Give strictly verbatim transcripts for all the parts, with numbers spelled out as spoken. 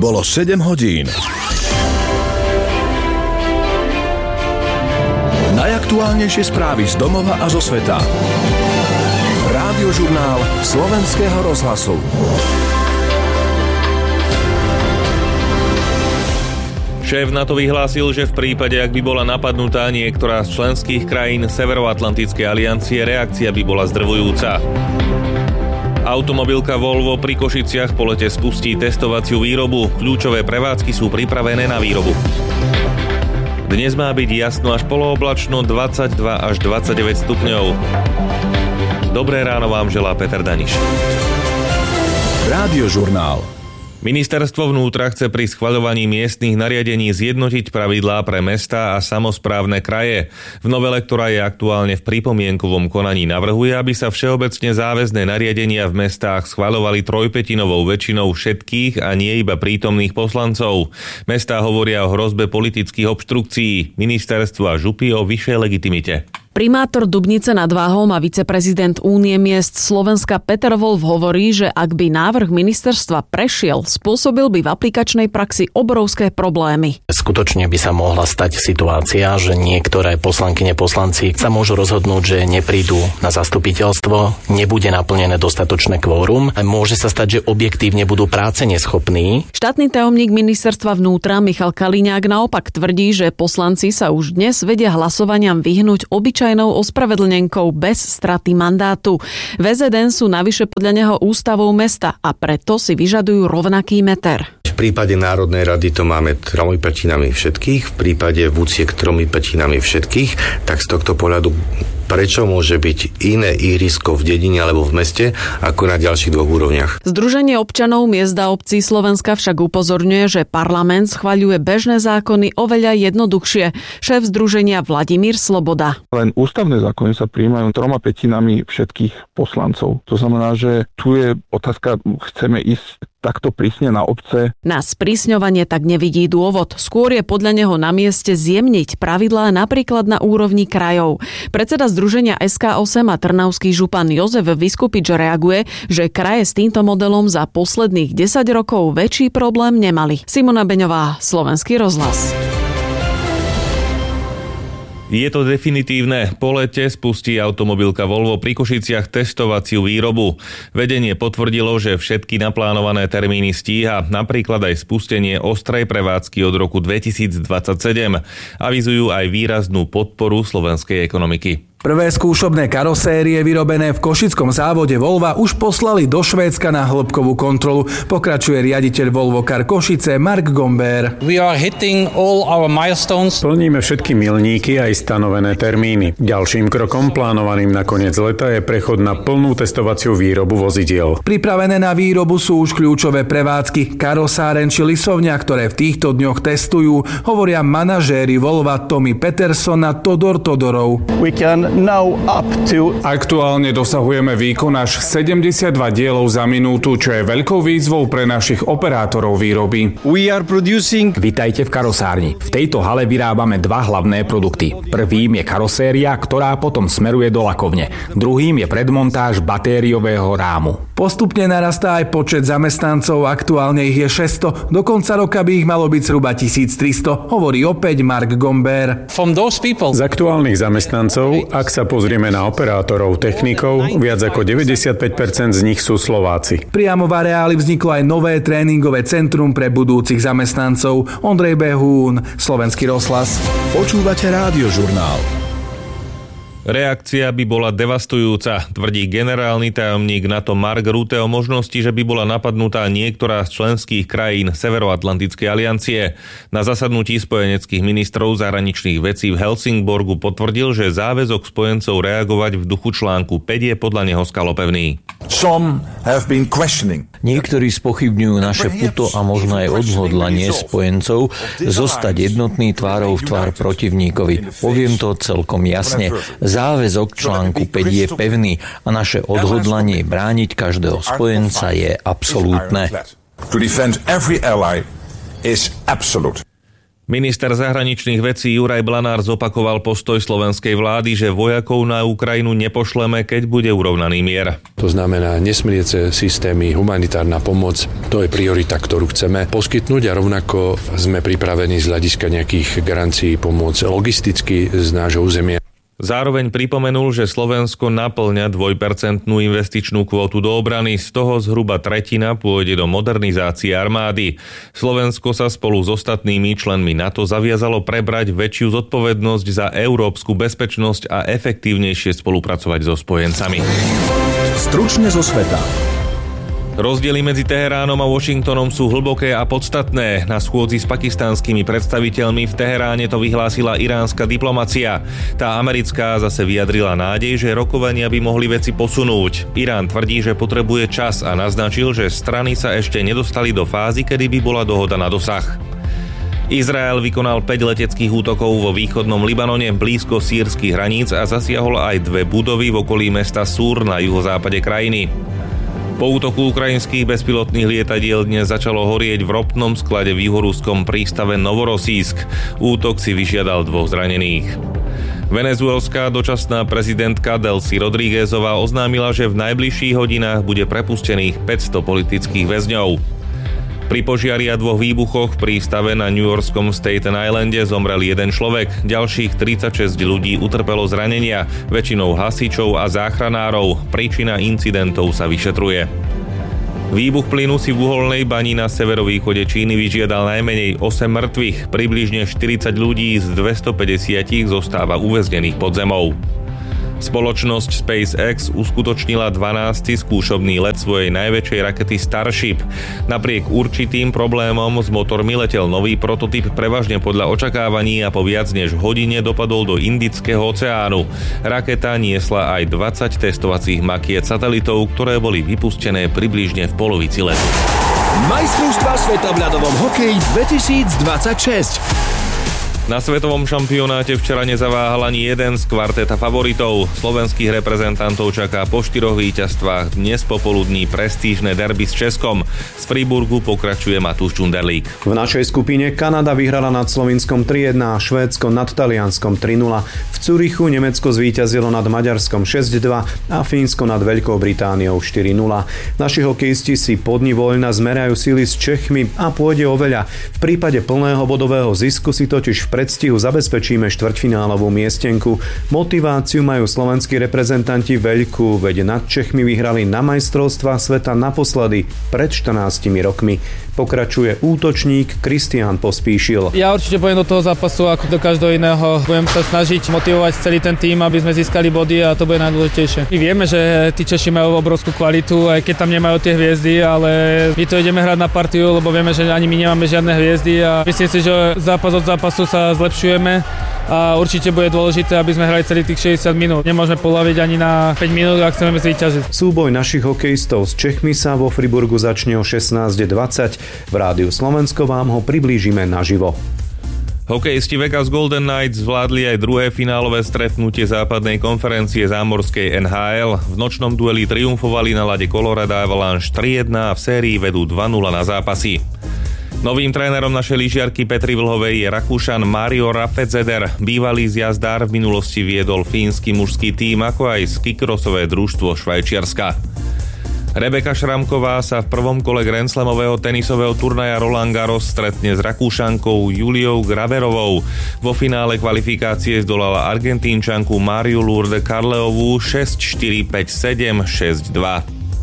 Bolo sedem hodín. Najaktuálnejšie správy z domova a zo sveta. Rádiožurnál Slovenského rozhlasu. Šéf NATO vyhlásil, že v prípade, ak by bola napadnutá niektorá z členských krajín Severoatlantickej aliancie, reakcia by bola zdrvujúca. Automobilka Volvo pri Košiciach po lete spustí testovaciu výrobu. Kľúčové prevádzky sú pripravené na výrobu. Dnes má byť jasno až polooblačno, dvadsaťdva až dvadsaťdeväť stupňov. Dobré ráno vám želá Peter Daniš. Rádiožurnál. Ministerstvo vnútra chce pri schvaľovaní miestnych nariadení zjednotiť pravidlá pre mestá a samosprávne kraje. V novele, ktorá je aktuálne v pripomienkovom konaní, navrhuje, aby sa všeobecne záväzné nariadenia v mestách schvaľovali trojpätinovou väčšinou všetkých a nie iba prítomných poslancov. Mestá hovoria o hrozbe politických obštrukcií, ministerstvo a župy o vyššej legitimite. Primátor Dubnice nad Váhom a viceprezident Únie miest Slovenska Peter Wolf hovorí, že ak by návrh ministerstva prešiel, spôsobil by v aplikačnej praxi obrovské problémy. Skutočne by sa mohla stať situácia, že niektoré poslankyne poslanci sa môžu rozhodnúť, že neprídu na zastupiteľstvo, nebude naplnené dostatočné kvórum a môže sa stať, že objektívne budú práce neschopní. Štátny tajomník ministerstva vnútra Michal Kaliňák naopak tvrdí, že poslanci sa už dnes vedia hlasovaniam vyhnúť obyčajne ospravedlnenkou bez straty mandátu. vé zet en sú navyše podľa neho ústavou mesta a preto si vyžadujú rovnaký meter. V prípade Národnej rady to máme tromi pätinami všetkých, v prípade vúciek tromi pätinami všetkých, tak z tohto pohľadu prečo môže byť iné ihrisko v dedine alebo v meste ako na ďalších dvoch úrovniach. Združenie občanov miest a obcí Slovenska však upozorňuje, že parlament schvaľuje bežné zákony oveľa jednoduchšie. Šéf združenia Vladimír Sloboda. Len ústavné zákony sa prijímajú troma pätinami všetkých poslancov. To znamená, že tu je otázka, chceme ísť takto prísne na obce. Na sprísňovanie tak nevidí dôvod. Skôr je podľa neho na mieste zjemniť pravidlá napríklad na úrovni krajov. Predseda Združenia es ká osem a trnavský župan Jozef Viskupič reaguje, že kraje s týmto modelom za posledných desať rokov väčší problém nemali. Simona Beňová, Slovenský rozhlas. Je to definitívne. Po lete spustí automobilka Volvo pri Košiciach testovaciu výrobu. Vedenie potvrdilo, že všetky naplánované termíny stíha, napríklad aj spustenie ostrej prevádzky od roku dvetisícdvadsaťsedem. Avizujú aj výraznú podporu slovenskej ekonomiky. Prvé skúšobné karosérie vyrobené v košickom závode Volva už poslali do Švédska na hĺbkovú kontrolu. Pokračuje riaditeľ Volvo Car Košice Mark Gomber. We are hitting all our milestones. Plníme všetky milníky aj stanovené termíny. Ďalším krokom plánovaným na koniec leta je prechod na plnú testovaciu výrobu vozidiel. Pripravené na výrobu sú už kľúčové prevádzky karosáren či lisovňa, ktoré v týchto dňoch testujú, hovoria manažéri Volva Tommy Peterson a Todor Todorov. We can now up to... Aktuálne dosahujeme výkon až sedemdesiatdva dielov za minútu, čo je veľkou výzvou pre našich operátorov výroby. We are producing... Vitajte v karosárni. V tejto hale vyrábame dva hlavné produkty. Prvým je karoséria, ktorá potom smeruje do lakovne. Druhým je predmontáž batériového rámu. Postupne narastá aj počet zamestnancov, aktuálne ich je šesťsto, do konca roka by ich malo byť zhruba tisíctristo, hovorí opäť Mark Gomber. From those people... Z aktuálnych zamestnancov, ak sa pozrieme na operátorov, technikov, viac ako deväťdesiatpäť percent z nich sú Slováci. Priamo v areáli vzniklo aj nové tréningové centrum pre budúcich zamestnancov. Ondrej Behún, Slovenský rozhlas. Počúvate Rádiožurnál. Reakcia by bola devastujúca, tvrdí generálny tajomník NATO Mark Rutte o možnosti, že by bola napadnutá niektorá z členských krajín Severoatlantickej aliancie. Na zasadnutí spojeneckých ministrov zahraničných vecí v Helsingborgu potvrdil, že záväzok spojencov reagovať v duchu článku päť je podľa neho skalopevný. Niektorí spochybňujú naše puto a možno aj odhodlanie spojencov zostať jednotný tvárou v tvár protivníkovi. Poviem to celkom jasne. Záväzok článku päť je pevný a naše odhodlanie brániť každého spojenca je absolútne. Minister zahraničných vecí Juraj Blanár zopakoval postoj slovenskej vlády, že vojakov na Ukrajinu nepošleme, keď bude urovnaný mier. To znamená nesmliece systémy, humanitárna pomoc, to je priorita, ktorú chceme poskytnúť a rovnako sme pripravení z hľadiska nejakých garancií pomôcť logisticky z nášho územia. Zároveň pripomenul, že Slovensko naplňa dvojpercentnú investičnú kvótu do obrany, z toho zhruba tretina pôjde do modernizácie armády. Slovensko sa spolu s ostatnými členmi NATO zaviazalo prebrať väčšiu zodpovednosť za európsku bezpečnosť a efektívnejšie spolupracovať so spojencami. Stručne zo sveta. Rozdiely medzi Teheránom a Washingtonom sú hlboké a podstatné. Na schôdzi s pakistanskými predstaviteľmi v Teheráne to vyhlásila iránska diplomacia. Tá americká zase vyjadrila nádej, že rokovania by mohli veci posunúť. Irán tvrdí, že potrebuje čas a naznačil, že strany sa ešte nedostali do fázy, kedy by bola dohoda na dosah. Izrael vykonal päť leteckých útokov vo východnom Libanone blízko sýrskych hraníc a zasiahol aj dve budovy v okolí mesta Súr na juhozápade krajiny. Po útoku ukrajinských bezpilotných lietadiel dnes začalo horieť v ropnom sklade v juhoruskom prístave Novorosísk. Útok si vyžiadal dvoch zranených. Venezuelská dočasná prezidentka Delcy Rodríguezová oznámila, že v najbližších hodinách bude prepustených päťsto politických väzňov. Pri požiari a dvoch výbuchoch v prístave na newyorskom Staten Islande zomrel jeden človek, ďalších tridsaťšesť ľudí utrpelo zranenia, väčšinou hasičov a záchranárov. Príčina incidentov sa vyšetruje. Výbuch plynu si v uholnej bani na severovýchode Číny vyžiadal najmenej osem mŕtvych, približne štyridsať ľudí z dvestopäťdesiat zostáva uväznených pod zemou. Spoločnosť SpaceX uskutočnila dvanásty skúšobný let svojej najväčšej rakety Starship. Napriek určitým problémom s motormi letel nový prototyp prevažne podľa očakávaní a po viac než hodine dopadol do Indického oceánu. Raketa niesla aj dvadsať testovacích makiet satelitov, ktoré boli vypustené približne v polovici letu. Majstrovstvá sveta v ľadovom hokeji dvetisícdvadsaťšesť. Na svetovom šampionáte včera nezaváhal ani jeden z kvarteta favoritov. Slovenských reprezentantov čaká po štyroch víťazstvách dnes popoludní prestížne derby s Českom. Z Friburgu pokračuje Matúš Čunderlík. V našej skupine Kanada vyhrala nad Slovinskom tri jedna a Švédsko nad Talianskom tri nula. V Zürichu Nemecko zvíťazilo nad Maďarskom šesť dva a Fínsko nad Veľkou Britániou štyri nula. Naši hokejisti si po dni voľna zmerajú sily s Čechmi a pôjde o veľa. V prípade plného bodového zisku si totiž v predstihu zabezpečíme štvrťfinálovú miestenku. Motiváciu majú slovenskí reprezentanti veľkú, veď nad Čechmi vyhrali na majstrovstvá sveta naposledy pred štrnástimi rokmi. Pokračuje útočník Kristián Pospíšil. Ja určite pôjdem do toho zápasu ako do každého iného. Budem sa snažiť motivovať celý ten tým, aby sme získali body a to bude najdôležitejšie. My vieme, že tí Češi majú obrovskú kvalitu, aj keď tam nemajú tie hviezdy, ale my to ideme hrať na partiu, lebo vieme, že ani my nemáme žiadne hviezdy a myslím si, že zápas od zápasu sa zlepšujeme a určite bude dôležité, aby sme hrali celých tých šesťdesiat minút. Nemôžeme poľaviť ani na päť minút, ak chceme zvíťaziť. Súboj našich hokejistov s Čechmi sa vo Friburgu začne o šestnásť dvadsať. V Rádiu Slovensko vám ho priblížime naživo. Hokejisti Vegas Golden Knights zvládli aj druhé finálové stretnutie západnej konferencie zámorskej en há el. V nočnom dueli triumfovali na ľade Colorado Avalanche tri jedna a v sérii vedú dva nula na zápasy. Novým trénerom našej lyžiarky Petry Vlhovej je Rakúšan Mario Rafedzeder. Bývalý zjazdár v minulosti viedol fínsky mužský tím, ako aj skikrosové družstvo Švajčiarska. Rebeka Šramková sa v prvom kole Grand Slamového tenisového turnaja Roland Garros stretne s Rakúšankou Juliou Graverovou. Vo finále kvalifikácie zdolala Argentínčanku Mariu Lourdes Carleovú šesť štyri, päť sedem, šesť dva.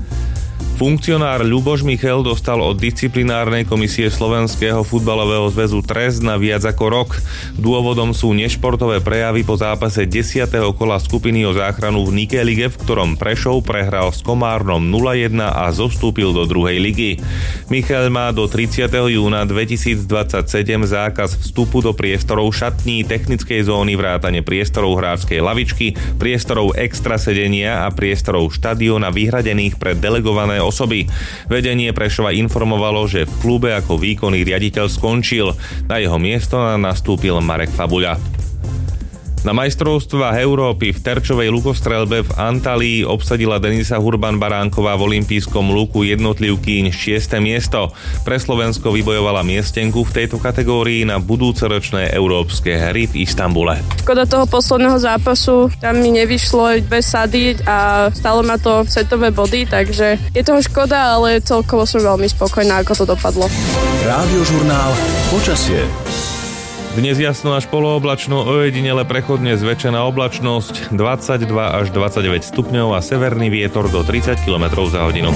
Funkcionár Ľuboš Michel dostal od disciplinárnej komisie Slovenského futbalového zväzu trest na viac ako rok. Dôvodom sú nešportové prejavy po zápase desiateho kola skupiny o záchranu v Nike lige, v ktorom Prešov prehral s Komárnom nula jedna a zostúpil do druhej ligy. Michel má do tridsiateho júna dvetisícdvadsaťsedem zákaz vstupu do priestorov šatní, technickej zóny vrátane priestorov hráčskej lavičky, priestorov extra sedenia a priestorov štadióna vyhradených pre delegované osoby. Vedenie Prešova informovalo, že v klube ako výkonný riaditeľ skončil. Na jeho miesto nastúpil Marek Fabuľa. Na majstrovstvách Európy v terčovej lukostrelbe v Antalii obsadila Denisa Hurban-Baránková v olympijskom luku jednotlivkyň šieste miesto. Pre Slovensko vybojovala miestenku v tejto kategórii na budúcoročné európske hry v Istanbule. Škoda toho posledného zápasu, tam mi nevyšlo bez sady a stalo ma to setové body, takže je toho škoda, ale celkovo som veľmi spokojná, ako to dopadlo. Rádiožurnál Počasie. Dnes jasno až polooblačno, ojedinele prechodne zväčšená oblačnosť, dvadsaťdva až dvadsaťdeväť stupňov a severný vietor do tridsať kilometrov za hodinu.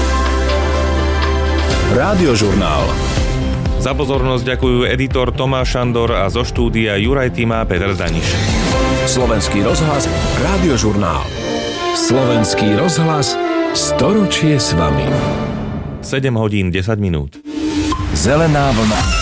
Rádiožurnál. Za pozornosť ďakujú editor Tomáš Šandor a zo štúdia Juraj Tima Peter Daniš. Slovenský rozhlas, Rádiožurnál. Slovenský rozhlas, storočie s vami. sedem hodín desať minút. Zelená vlna.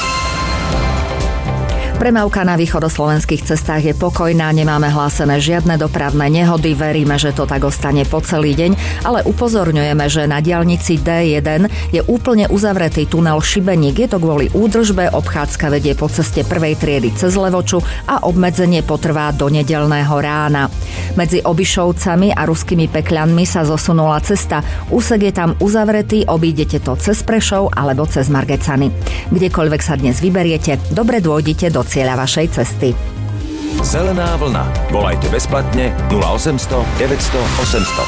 Premávka na východoslovenských cestách je pokojná, nemáme hlásené žiadne dopravné nehody, veríme, že to tak ostane po celý deň, ale upozorňujeme, že na diaľnici dé jeden je úplne uzavretý tunel Šibeník. Je to kvôli údržbe, obchádzka vedie po ceste prvej triedy cez Levoču a obmedzenie potrvá do nedeľného rána. Medzi Obišovcami a Ruskými Pekľanmi sa zosunula cesta. Úsek je tam uzavretý, obídete to cez Prešov alebo cez Margecany. Kdekoľvek sa dnes vyberiete, dobre dôjdite do cieľa vašej cesty. Zelená vlna. Volajte bezplatne nula osemsto deväťsto osemsto.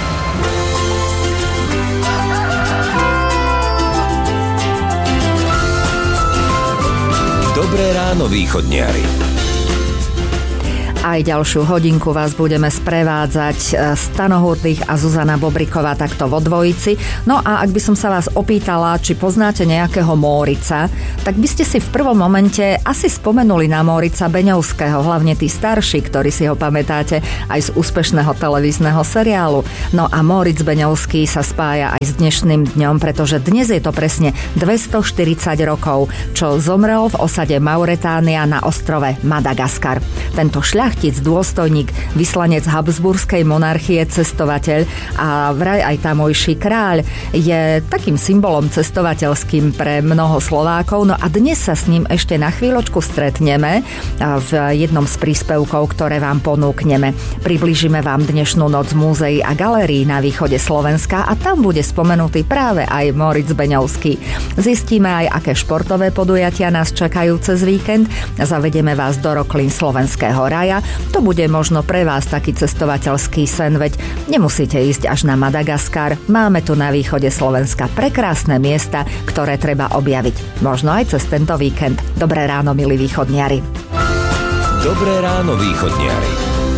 Dobré ráno, východniari. Aj ďalšiu hodinku vás budeme sprevádzať Stano Hurdych a Zuzana Bobriková takto vo dvojici. No a ak by som sa vás opýtala, či poznáte nejakého Mórica, tak by ste si v prvom momente asi spomenuli na Mórica Beňovského, hlavne tí starší, ktorí si ho pamätáte aj z úspešného televízneho seriálu. No a Móric Beňovský sa spája aj s dnešným dňom, pretože dnes je to presne dvestoštyridsať rokov, čo zomrel v osade Mauretánia na ostrove Madagaskar. Tento šľach dôstojník, vyslanec Habsburskej monarchie, cestovateľ a vraj aj tamojší kráľ je takým symbolom cestovateľským pre mnoho Slovákov. No a dnes sa s ním ešte na chvíľočku stretneme v jednom z príspevkov, ktoré vám ponúkneme. Priblížime vám dnešnú noc múzeí a galérií na východe Slovenska a tam bude spomenutý práve aj Móric Beňovský. Zistíme aj, aké športové podujatia nás čakajú cez víkend. Zavedieme vás do roklín Slovenského raja. To bude možno pre vás taký cestovateľský sen, veď nemusíte ísť až na Madagaskar. Máme tu na východe Slovenska prekrásne miesta, ktoré treba objaviť. Možno aj cez tento víkend. Dobré ráno, milí východniari. Dobré ráno, východniari.